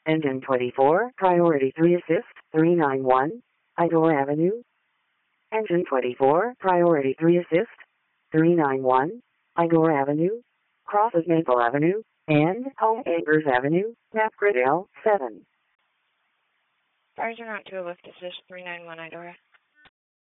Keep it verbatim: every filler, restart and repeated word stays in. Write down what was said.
Engine twenty-four, Priority three Assist, three ninety-one, Idor Avenue. Engine twenty-four, Priority three Assist, three ninety-one, Idor Avenue, crosses Maple Avenue, and Home Acres Avenue, Napgrid L seven. Fires are not to a lift assist, three ninety-one Idora.